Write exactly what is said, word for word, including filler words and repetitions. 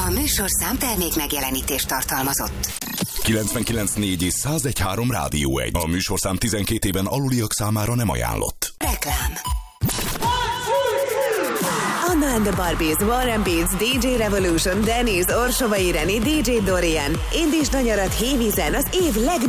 A műsorszám termék megjelenítést tartalmazott. kilencvenkilenc négy és százegy három Rádió egy. A műsorszám tizenkét éven aluliak számára nem ajánlott. Reklám. Anna and the Barbies, Warren Beats, dé dzsé Revolution, Dennis, Orsova Ireni, dé dzsé Dorian. Indítsd a nyarat Hévízen az év leg